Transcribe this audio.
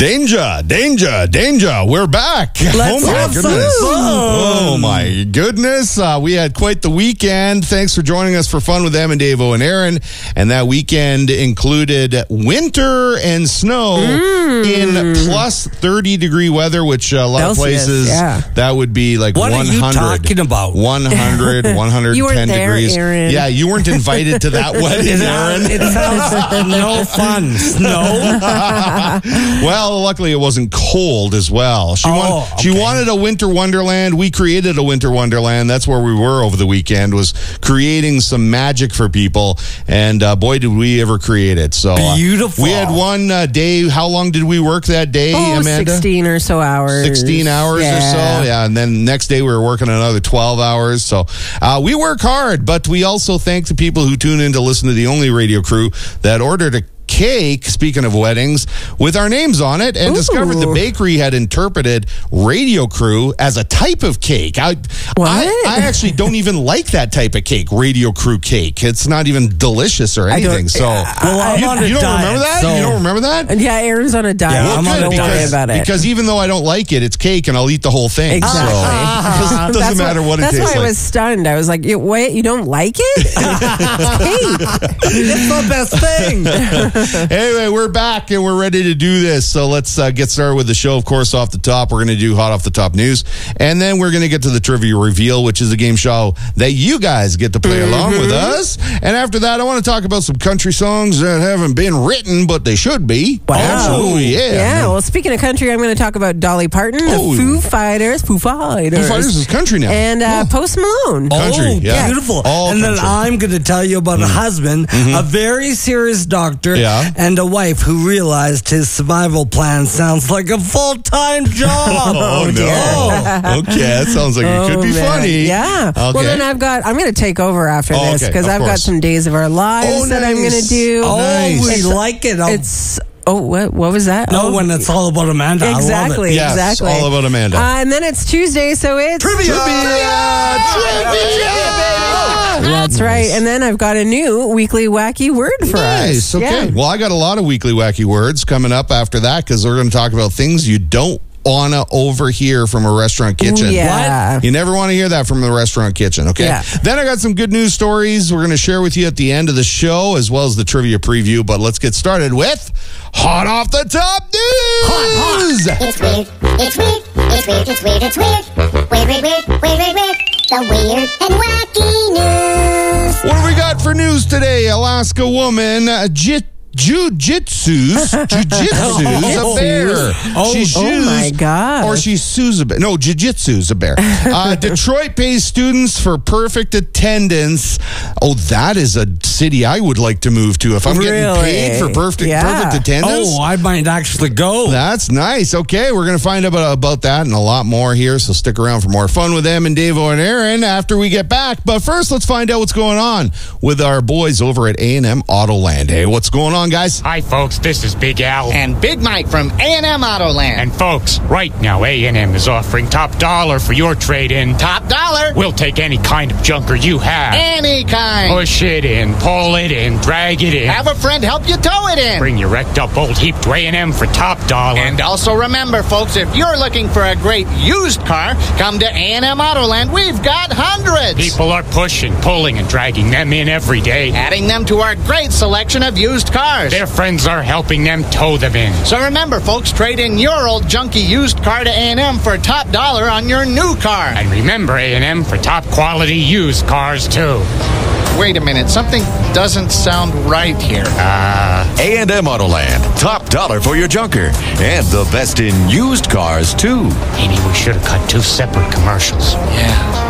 Danger. We're back. Let's have some fun. Oh, my goodness. We had quite the weekend. Thanks for joining us for Fun with Em and Davo and Aaron. And that weekend included winter and snow in plus 30-degree weather, which a lot of places, that would be like what 100. What are you talking about? 100, 110 you weren't there, degrees. Aaron. Yeah, you weren't invited to that wedding, Aaron. It sounds no fun. Snow? Well, luckily it wasn't cold as well. She wanted a winter wonderland. We created a winter wonderland. That's where we were over the weekend, was creating some magic for people. And boy, did we ever create it. So beautiful. We had one day. How long did we work that day, Amanda? 16 or so hours. 16 hours or so. Yeah. And then next day we were working another 12 hours. So we work hard, but we also thank the people who tune in to listen to the only radio crew that ordered a cake, speaking of weddings, with our names on it, and discovered the bakery had interpreted Radio Crew as a type of cake. I actually don't even like that type of cake, Radio Crew cake. It's not even delicious or anything. You don't remember that? You don't remember that? Yeah, Aaron's on a diet. Well, Don't worry about it. Because even though I don't like it, it's cake, and I'll eat the whole thing. Exactly. So it doesn't matter what it tastes like. That's why I was stunned. I was like, wait, you don't like it? It's cake. It's the best thing. Anyway, we're back and we're ready to do this. So let's get started with the show. Of course, off the top, we're going to do hot off the top news. And then we're going to get to the trivia reveal, which is a game show that you guys get to play along with us. And after that, I want to talk about some country songs that haven't been written, but they should be. Wow. Absolutely, yeah. Yeah, well, speaking of country, I'm going to talk about Dolly Parton, the Foo Fighters. Foo Fighters is country now. And Post Malone. Country, yeah. Beautiful. All and country. then I'm going to tell you about a husband, a very serious doctor, and a wife who realized his survival plan sounds like a full-time job. Oh, no. Okay, that sounds like it could be funny. Yeah. Okay. Well, then I'm going to take over after this because I've got some Days of Our Lives that I'm going to do. We like it. What was that? When it's all about Amanda. Exactly. I love it. Yes, exactly. all about Amanda. And then it's Tuesday, so it's Trivia. That's right. And then I've got a new weekly wacky word for us. Okay. Well, I got a lot of weekly wacky words coming up after that because we're going to talk about things you don't want to overhear from a restaurant kitchen. What? You never want to hear that from the restaurant kitchen, okay? Yeah. Then I got some good news stories we're going to share with you at the end of the show, as well as the trivia preview. But let's get started with Hot Off the Top News! It's weird. It's weird. It's weird. It's weird. It's weird. Weird. The weird and wacky news. What do we got for news today? Alaska woman, Jiu-jitsu's a bear. Oh my God. Or she sues a bear. No, jiu-jitsu's a bear. Detroit pays students for perfect attendance. Oh, that is a city I would like to move to. If I'm getting paid for perfect attendance. Oh, I might actually go. That's nice. Okay, we're going to find out about that and a lot more here, so stick around for more fun with them and Davo and Aaron after we get back. But first, let's find out what's going on with our boys over at A&M Autoland. Hey, what's going on, guys? Hi, folks. This is Big Al. And Big Mike from A&M Autoland. And, folks, right now, A&M is offering top dollar for your trade-in. Top dollar? We'll take any kind of junker you have. Any kind. Push it in, pull it in, drag it in. Have a friend help you tow it in. Bring your wrecked up old heap to A&M for top dollar. And also remember, folks, if you're looking for a great used car, come to A&M Autoland. We've got hundreds. People are pushing, pulling, and dragging them in every day. Adding them to our great selection of used cars. Their friends are helping them tow them in. So remember, folks, trade in your old junky used car to A&M for top dollar on your new car. And remember A&M for top quality used cars, too. Wait a minute, something doesn't sound right here. A&M Autoland, top dollar for your junker. And the best in used cars, too. Maybe we should have cut 2 separate commercials. Yeah.